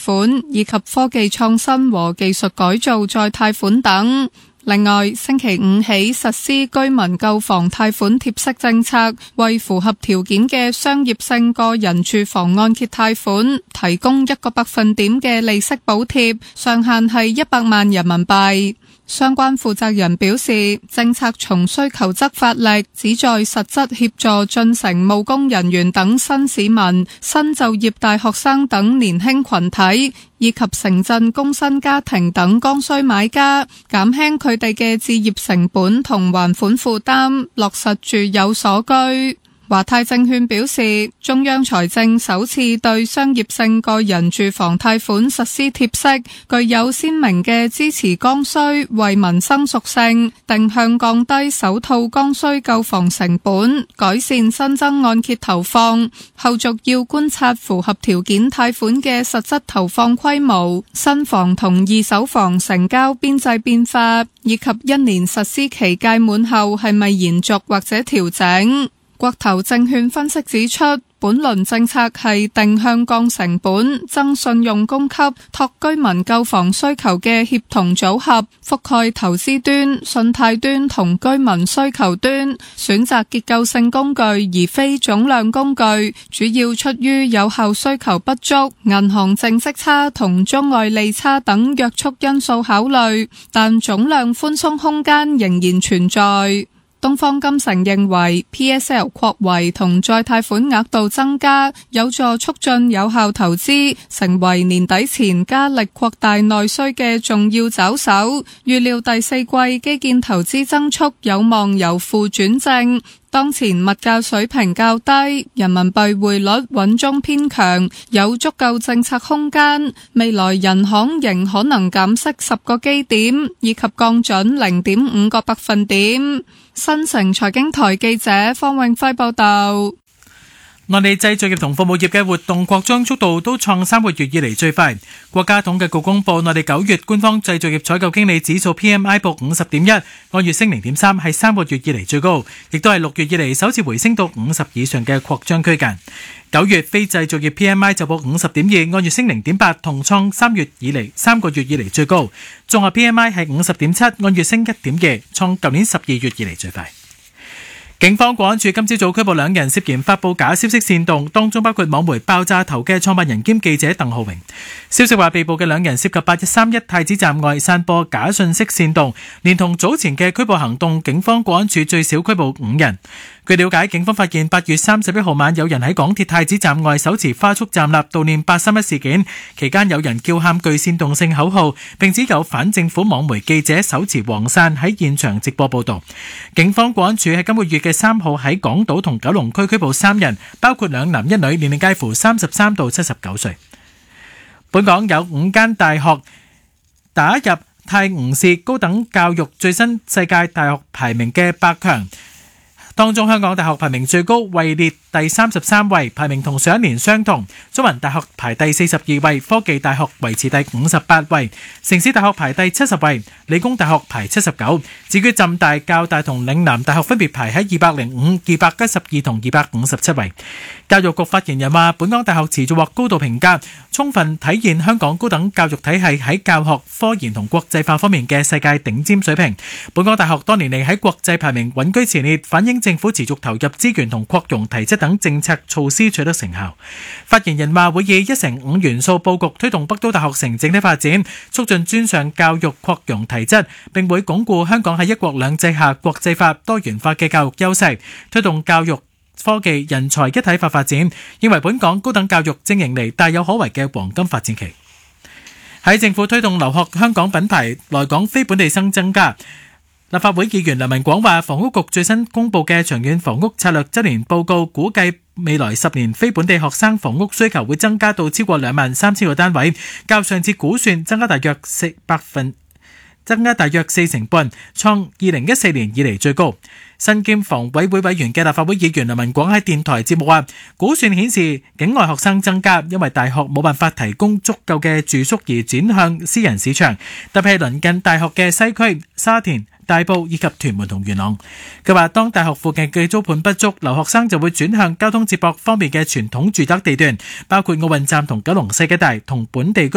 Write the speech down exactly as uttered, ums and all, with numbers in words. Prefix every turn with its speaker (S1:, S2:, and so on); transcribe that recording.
S1: 款，以及科技創新和技術改造再貸款等。另外，星期五起實施居民購房貸款貼息政策，為符合條件嘅商業性個人住房按揭貸款提供一個百分點嘅利息補貼，上限係一百萬人民幣。相關負責人表示，政策從需求側發力，旨在實質協助進城務工人員等新市民、新就業大學生等年輕群體，以及城鎮工薪家庭等剛需買家，減輕佢哋嘅置業成本同還款負擔，落實住有所居。華泰證券表示，中央財政首次對商業性個人住房貸款實施貼息，具有鮮明嘅支持剛需、為民生屬性，定向降低首套剛需購房成本，改善新增按揭投放。後續要觀察符合條件貸款嘅實質投放規模、新房同二手房成交邊際變化，以及一年實施期屆滿後係咪延續或者調整。國投證券分析指出，本輪政策係定向降成本、增信用供給、托居民購房需求嘅協同組合，覆蓋投資端、信貸端同居民需求端，選擇結構性工具而非總量工具，主要出於有效需求不足、銀行淨息差同中外利差等約束因素考慮，但總量寬鬆空間仍然存在。東方金城認為 P S L 擴圍同再貸款額度增加有助促進有效投資，成為年底前加力擴大內需嘅重要抓手。預料第四季基建投資增速有望由負轉正。當前物價水平較低，人民幣匯率穩中偏強，有足夠政策空間。未來人行仍可能減息十個基點，以及降準零點五個百分點。新城財經台記者方永輝報道。
S2: 內地製造業同服務業嘅活動擴張速度都創三個月以嚟最快。國家統計局公布，內地九月官方製造業採購經理指數 P M I 報五十點一，按月升零點三，係三個月以嚟最高，亦都係六月以嚟首次回升到五十以上嘅擴張區間。九月非製造業 P M I 就報五十點二，按月升零點八，同創三月以嚟三個月以嚟最高。綜合 P M I 係五十點七，按月升一點二，創舊年十二月以嚟最快。警方國安處今朝早拘捕兩人，涉嫌發布假消息煽動，當中包括網媒爆炸頭嘅創辦人兼記者鄧浩榮。消息話，被捕嘅兩人涉及八一三一太子站外散播假信息煽動，連同早前嘅拘捕行動，警方國安處最少拘捕五人。據了解，警方發現八月三十一號晚有人喺港鐵太子站外手持花束站立悼念八三一事件，期間有人叫喊具煽動性口號，並指有反政府網媒記者手持黃傘喺現場直播報道。警方國安處喺今個月嘅三號喺港島同九龍區拘捕三人，包括兩男一女，年齡介乎三十三到七十九歲。本港有五間大學打入泰晤士高等教育最新世界大學排名嘅百強。當中香港大學排名最高，位列第三十三位，排名同上一年相同。中文大學排第四十二位，科技大學維持第五十八位，城市大學排第七十位，理工大學排七十九。至於浸大、教大同嶺南大學分別排喺二百零五、二百一十二同二百五十七位。教育局發言人話，本港大學持續獲高度評價，充分體現香港高等教育體系喺教學、科研同國際化方面嘅世界頂尖水平。本港大學多年嚟喺國際排名穩居前列，反映政府持續投入資源同擴容提質等政策措施取得成效。發言人話，會以一城五元素佈局推動北都大學城整體發展，促進專上教育擴容提質，並會鞏固香港喺一國兩制下國際化多元化嘅教育優勢，推動教育科技人才一體化發展。認為本港高等教育正迎嚟大有可為嘅黃金發展期。喺政府推動留學香港品牌來港非本地生增加。立法會議員梁文廣話，房屋局最新公布嘅長遠房屋策略周年報告估計，未來十年非本地學生房屋需求會增加到超過兩萬三千個單位，較上次估算增加大約四百分，增加大約四成半，創二零一四年以嚟最高。身兼房委會委員嘅立法會議員梁文廣喺電台節目話，估算顯示境外學生增加，因為大學冇辦法提供足夠嘅住宿而轉向私人市場，特別係鄰近大學嘅西區、沙田、大埔以及屯門同元朗。佢話，當大學附近嘅租盤不足，留學生就會轉向交通接駁方面嘅傳統住宅地段，包括奧運站同九龍西一帶同本地居